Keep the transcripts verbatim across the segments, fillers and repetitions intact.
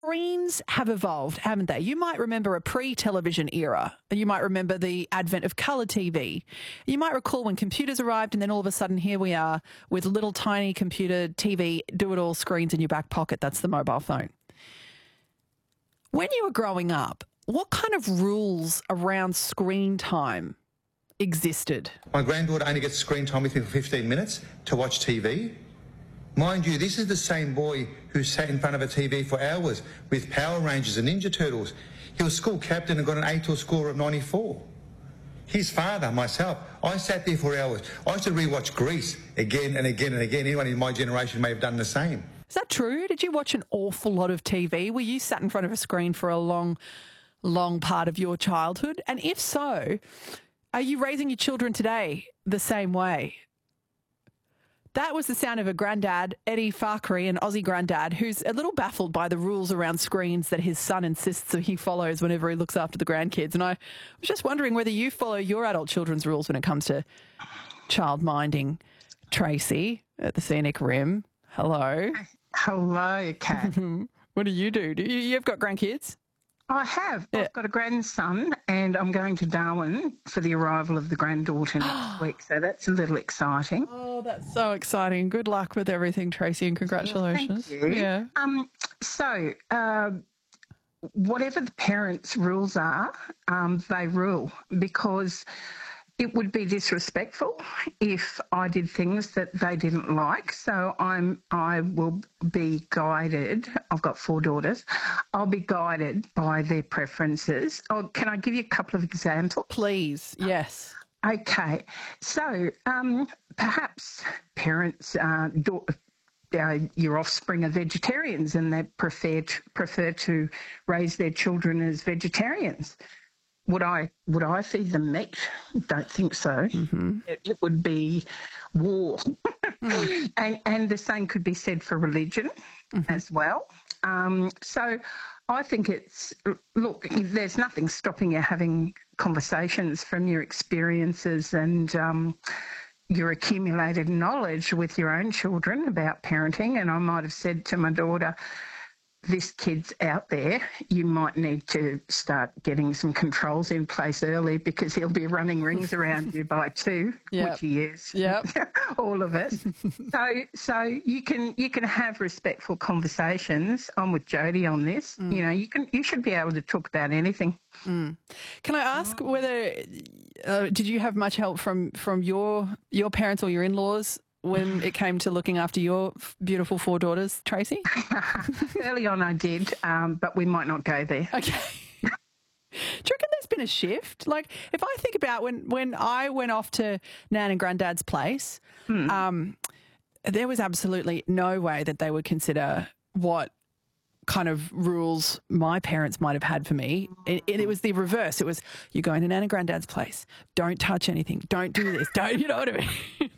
Screens have evolved, haven't they? You might remember a pre-television era. You might remember the advent of colour T V. You might recall when computers arrived and then all of a sudden here we are with little tiny computer, T V, do-it-all screens in your back pocket. That's the mobile phone. When you were growing up, what kind of rules around screen time existed? My granddaughter only gets screen time with me for fifteen minutes to watch T V. Mind you, this is the same boy who sat in front of a T V for hours with Power Rangers and Ninja Turtles. He was school captain and got an A two score of ninety-four. His father, myself, I sat there for hours. I used to rewatch Grease again and again and again. Anyone in my generation may have done the same. Is that true? Did you watch an awful lot of T V? Were you sat in front of a screen for a long, long part of your childhood? And if so, are you raising your children today the same way? That was the sound of a granddad, Eddie Farkery, an Aussie granddad, who's a little baffled by the rules around screens that his son insists that he follows whenever he looks after the grandkids. And I was just wondering whether you follow your adult children's rules when it comes to child minding. Tracy at the Scenic Rim, hello. Hello, Kat. What do you do? Do you, you've got grandkids? I have. Yeah. I've got a grandson and I'm going to Darwin for the arrival of the granddaughter next week, so that's a little exciting. Oh, that's so exciting. Good luck with everything, Tracy, and congratulations. Thank you. Yeah. Um, so, uh, whatever the parents' rules are, um, they rule, because it would be disrespectful if I did things that they didn't like. So I'm, I will be guided. I've got four daughters. I'll be guided by their preferences. Oh, can I give you a couple of examples? Please, yes. Okay. So um, perhaps parents, uh, do, uh, your offspring are vegetarians and they prefer to, prefer to raise their children as vegetarians. Would I would I feed them meat? Don't think so. Mm-hmm. It, it would be war. mm. and, and the same could be said for religion mm-hmm. as well. Um, so I think it's, look, there's nothing stopping you having conversations from your experiences and um, your accumulated knowledge with your own children about parenting. And I might have said to my daughter, this kid's out there, you might need to start getting some controls in place early because he'll be running rings around you by two, yep. which he is. Yep. All of us. so so you can you can have respectful conversations. I'm with Jodie on this. Mm. You know, you can you should be able to talk about anything. Mm. Can I ask whether uh, did you have much help from from your your parents or your in-laws when it came to looking after your beautiful four daughters, Tracy? Early on I did, um, but we might not go there. Okay. Do you reckon there's been a shift? Like, if I think about when, when I went off to Nan and Granddad's place, hmm. um, there was absolutely no way that they would consider what kind of rules my parents might have had for me. It, it, it was the reverse. It was, you're going to Nan and Granddad's place. Don't touch anything. Don't do this. Don't, you know what I mean?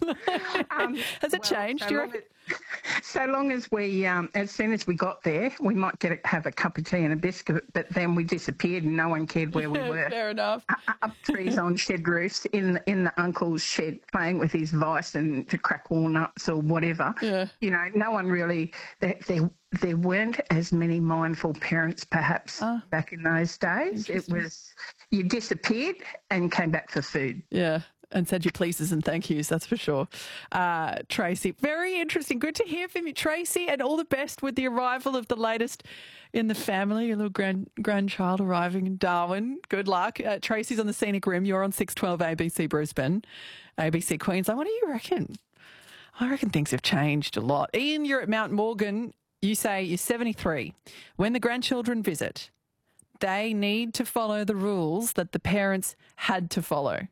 um, Has it well, changed? So do you long reckon? As, so long as we, um, as soon as we got there, we might get a, have a cup of tea and a biscuit, but then we disappeared and no one cared where we were. Fair enough. Uh, up trees on shed roofs, in the, in the uncle's shed, playing with his vice and to crack walnuts or whatever. Yeah. You know, no one really, they, they, there weren't as many mindful parents perhaps oh. back in those days. It was, you disappeared and came back for food. Yeah. And said your pleases and thank yous, that's for sure. Uh, Tracy, very interesting. Good to hear from you, Tracy, and all the best with the arrival of the latest in the family, your little grand grandchild arriving in Darwin. Good luck. Uh, Tracy's on the Scenic Rim. You're on six twelve A B C Brisbane, A B C Queensland. What do you reckon? I reckon things have changed a lot. Ian, you're at Mount Morgan. You say you're seventy-three. When the grandchildren visit, they need to follow the rules that the parents had to follow.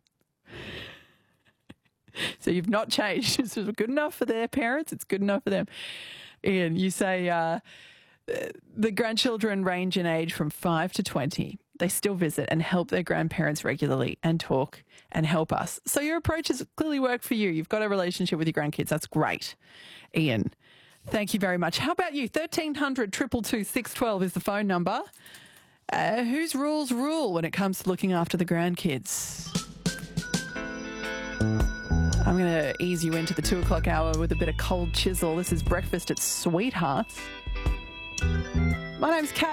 So you've not changed. It's good enough for their parents. It's good enough for them. Ian, you say uh, the grandchildren range in age from five to twenty. They still visit and help their grandparents regularly and talk and help us. So your approach has clearly worked for you. You've got a relationship with your grandkids. That's great. Ian, thank you very much. How about you? thirteen hundred, two two two, six one two is the phone number. Uh, whose rules rule when it comes to looking after the grandkids? I'm going to ease you into the two o'clock hour with a bit of Cold Chisel. This is Breakfast at Sweethearts. My name's Kat.